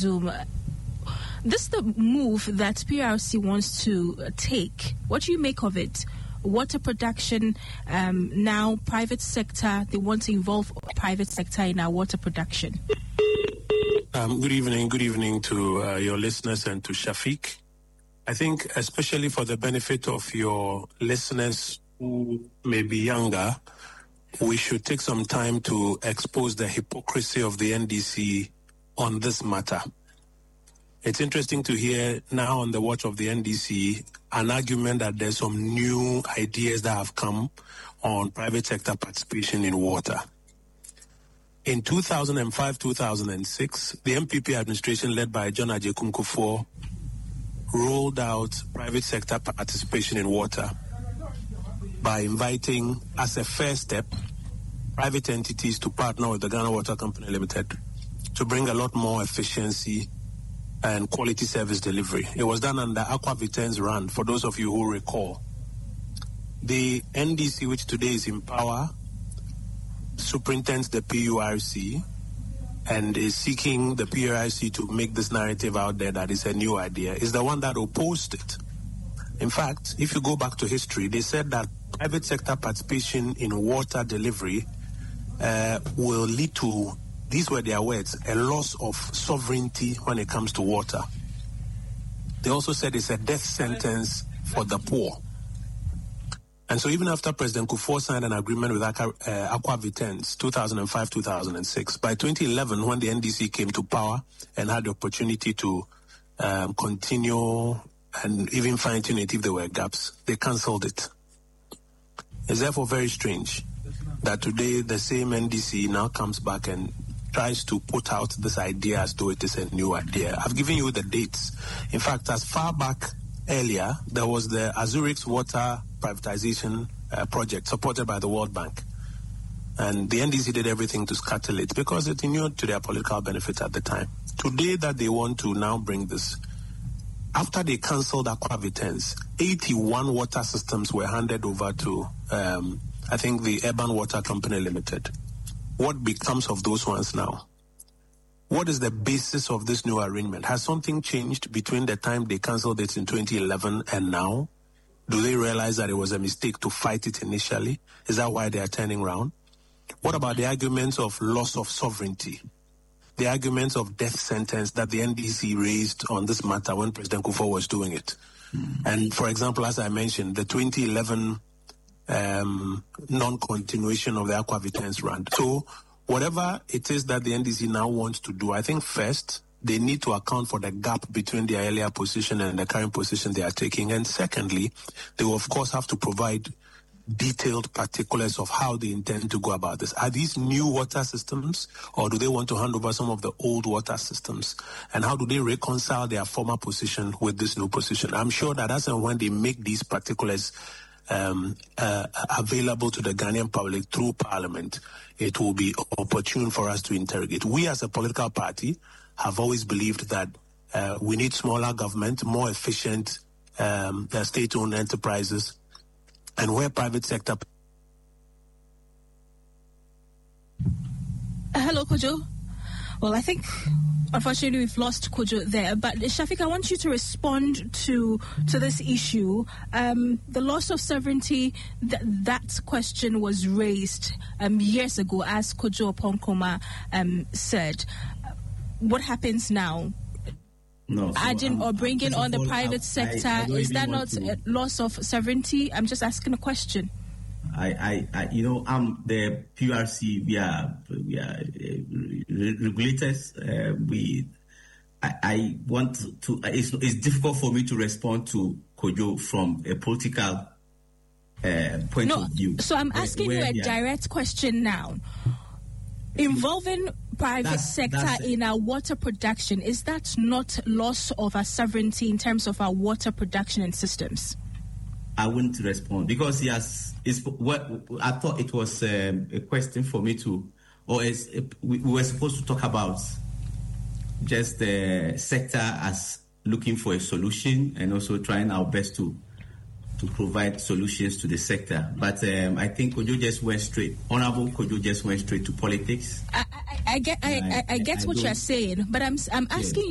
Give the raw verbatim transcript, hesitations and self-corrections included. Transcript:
Zoom. This is the move that P R C wants to uh, take. What do you make of it? Water production, um, now private sector, they want to involve private sector in our water production. Um, good evening. Good evening to uh, your listeners and to Shafiq. I think especially for the benefit of your listeners who may be younger, we should take some time to expose the hypocrisy of the N D C on this matter. It's interesting to hear now on the watch of the N D C an argument that there's some new ideas that have come on private sector participation in water. In two thousand five, two thousand six, the M P P administration led by John Agyekum Kufuor rolled out private sector participation in water by inviting, as a first step, private entities to partner with the Ghana Water Company Limited to bring a lot more efficiency and quality service delivery. It was done under Aqua Viten's run, for those of you who recall. The N D C, which today is in power, superintends the P U R C and is seeking the P U R C to make this narrative out there that is a new idea, is the one that opposed it. In fact, if you go back to history, they said that private sector participation in water delivery uh, will lead to, these were their words, a loss of sovereignty when it comes to water. They also said it's a death sentence for the poor. And so even after President Kufuor signed an agreement with Aqua, uh, Aqua Vitens, two thousand five, two thousand six, by twenty eleven, when the N D C came to power and had the opportunity to um, continue and even fine-tune it if there were gaps, they cancelled it. It's therefore very strange that today the same N D C now comes back and tries to put out this idea as though it is a new idea. I've given you the dates. In fact, as far back earlier, there was the Azurix water privatization uh, project supported by the World Bank. And the N D C did everything to scuttle it because it inured to their political benefit at the time. Today that they want to now bring this, after they cancelled Aqua Vitens, eighty-one water systems were handed over to, um, I think, the Urban Water Company Limited. What becomes of those ones now? What is the basis of this new arrangement? Has something changed between the time they cancelled it in twenty eleven and now? Do they realize that it was a mistake to fight it initially? Is that why they are turning around? What about the arguments of loss of sovereignty? The arguments of death sentence that the N D C raised on this matter when President Kufuor was doing it? Mm. And for example, as I mentioned, the twenty eleven um, non-continuation of the Aqua Vitens run. So whatever it is that the N D C now wants to do, I think first, they need to account for the gap between their earlier position and the current position they are taking. And secondly, they will of course have to provide detailed particulars of how they intend to go about this. Are these new water systems, or do they want to hand over some of the old water systems? And how do they reconcile their former position with this new position? I'm sure that as and when they make these particulars um, uh, available to the Ghanaian public through Parliament, it will be opportune for us to interrogate. We as a political party have always believed that uh, we need smaller government, more efficient um, uh, state-owned enterprises, and where private sector... Uh, hello, Kojo. Well, I think, unfortunately, we've lost Kojo there. But, Shafiq, I want you to respond to to this issue. Um, the loss of sovereignty, th- that question was raised um, years ago, as Kojo Oppong-Nkrumah um, said. What happens now? No, so Adding or bringing on the all, private I, sector, I, I is that not to, a loss of sovereignty? I'm just asking a question. I, I, I you know, I'm the P U R C. We are, we are uh, regulators. Uh, we, I, I want to. It's, it's difficult for me to respond to Kojo from a political uh, point no, of view. So I'm asking where, where you a direct question now. Involving private that's, sector that's in our water production, is that not loss of our sovereignty in terms of our water production and systems? I wouldn't respond because yes, it's what I thought it was um, a question for me to, or is, we, we were supposed to talk about just the sector as looking for a solution and also trying our best to to provide solutions to the sector. But um, I think Kojo just went straight, Honorable Kojo just went straight to politics. I, I, I get, I, I, I get I what you're saying, but I'm I'm asking. Yeah.